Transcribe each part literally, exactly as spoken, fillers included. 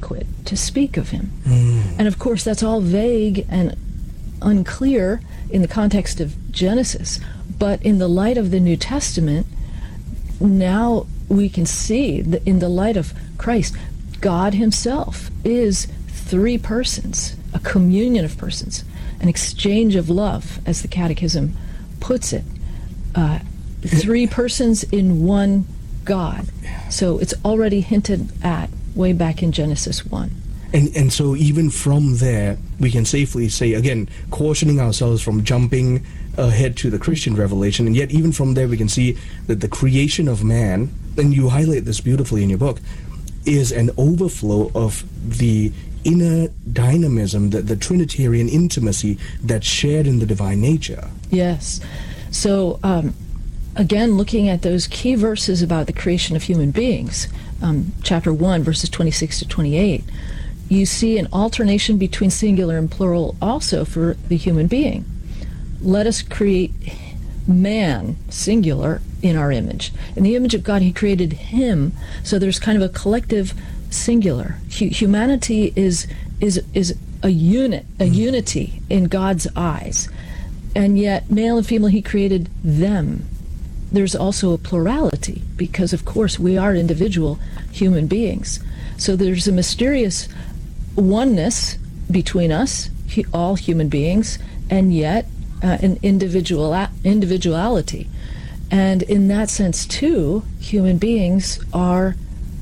adequate to speak of him. Mm. And of course, that's all vague and unclear in the context of Genesis. But in the light of the New Testament, now we can see that in the light of Christ, God himself is three persons, a communion of persons, an exchange of love, as the Catechism puts it. Uh, three persons in one God. So it's already hinted at way back in Genesis one. And and so even from there, we can safely say, again, cautioning ourselves from jumping ahead to the Christian revelation, and yet even from there we can see that the creation of man, and you highlight this beautifully in your book, is an overflow of the inner dynamism, the, the Trinitarian intimacy that's shared in the divine nature. Yes. So, um, again, looking at those key verses about the creation of human beings, um, chapter one, verses twenty-six to twenty-eight, you see an alternation between singular and plural also for the human being. Let us create man, singular, in our image. In the image of God, he created him, so there's kind of a collective singular. Hu- humanity is is is a unit, a unity in God's eyes. And yet, male and female, he created them. There's also a plurality, because, of course, we are individual human beings. So there's a mysterious oneness between us, he, all human beings, and yet uh, an individual individuality. And in that sense, too, human beings are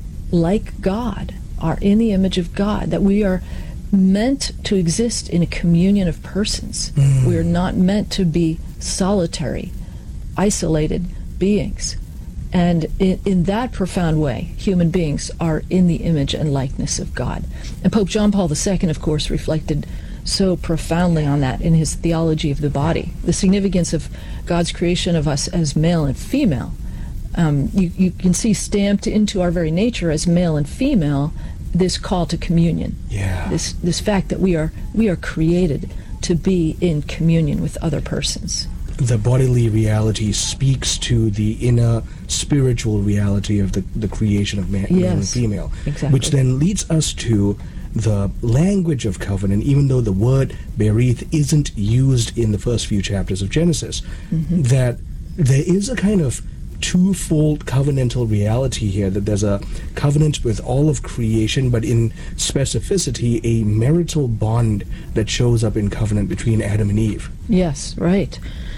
like God, are in the image of God, that we are meant to exist in a communion of persons. Mm. We are not meant to be solitary, isolated beings. And in, in that profound way, human beings are in the image and likeness of God. And Pope John Paul the Second, of course, reflected so profoundly on that in his Theology of the Body, the significance of God's creation of us as male and female. Um, you, you can see stamped into our very nature as male and female this call to communion. Yeah. This this fact that we are we are created to be in communion with other persons. The bodily reality speaks to the inner spiritual reality of the, the creation of man, Yes, male and female, exactly. which then leads us to the language of covenant, even though the word berith isn't used in the first few chapters of Genesis, mm-hmm. that there is a kind of twofold covenantal reality here, that there's a covenant with all of creation, but in specificity, a marital bond that shows up in covenant between Adam and Eve. Yes, right.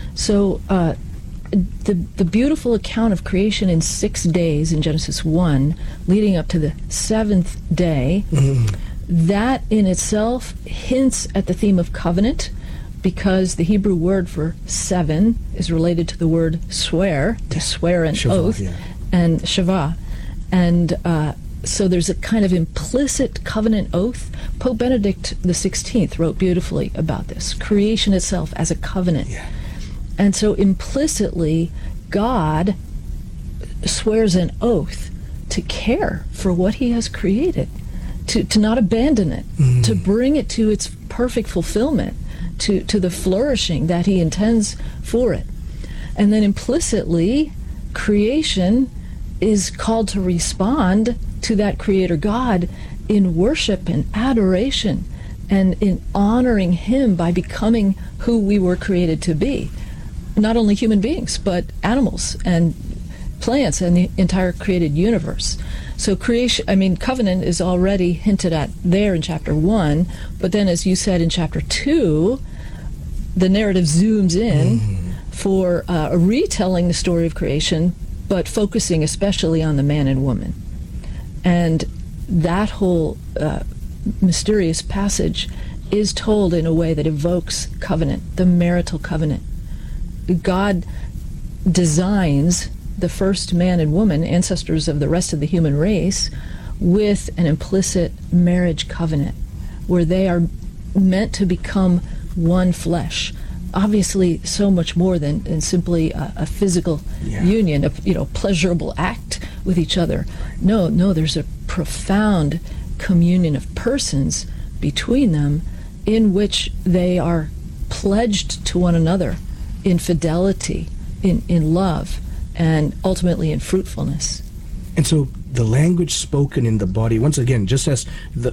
So uh, the the beautiful account of creation in six days in Genesis one, leading up to the seventh day, mm. that in itself hints at the theme of covenant, because the Hebrew word for seven is related to the word swear, to swear an Shavah, oath, yeah. and shavah. And uh, so there's a kind of implicit covenant oath. Pope Benedict the sixteenth wrote beautifully about this, creation itself as a covenant. Yeah. And so implicitly, God swears an oath to care for what he has created, to, to not abandon it, mm. to bring it to its perfect fulfillment, to, to the flourishing that he intends for it. And then implicitly, creation is called to respond to that Creator God in worship and adoration, and in honoring him by becoming who we were created to be. Not only human beings, but animals and plants and the entire created universe. So creation, I mean, covenant is already hinted at there in chapter one, but then, as you said, in chapter two, the narrative zooms in mm-hmm. for uh, retelling the story of creation, but focusing especially on the man and woman. And that whole uh, mysterious passage is told in a way that evokes covenant, the marital covenant. God designs the first man and woman, ancestors of the rest of the human race, with an implicit marriage covenant where they are meant to become one flesh. Obviously, so much more than, than simply a, a physical yeah. union, a you know pleasurable act with each other. No, no, there's a profound communion of persons between them in which they are pledged to one another in fidelity, in, in love, and ultimately in fruitfulness. And so the language spoken in the body, once again, just as the,